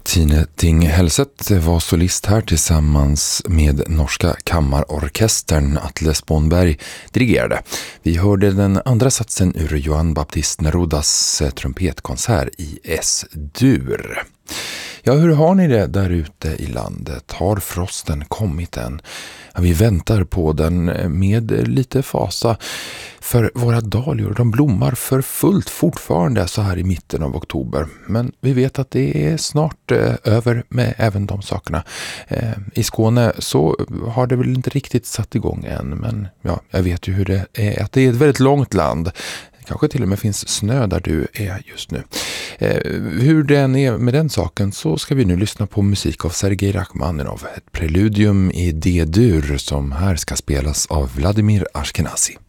Tine Ting Helset var solist här tillsammans med norska kammarorkestern. Atle Spånberg dirigerade. Vi hörde den andra satsen ur Johan Baptiste Nerudas trumpetkonsert i S-dur. Ja, hur har ni det där ute i landet? Har frosten kommit än? Ja, vi väntar på den med lite fasa. För våra dahlior, de blommar för fullt fortfarande så här i mitten av oktober. Men vi vet att det är snart över med även de sakerna. I Skåne så har det väl inte riktigt satt igång än. Men ja, jag vet ju hur det är. Att det är ett väldigt långt land. Kanske till och med finns snö där du är just nu. Hur den är med den saken så ska vi nu lyssna på musik av Sergej Rachmaninov. Ett preludium i D-dur som här ska spelas av Vladimir Ashkenazy.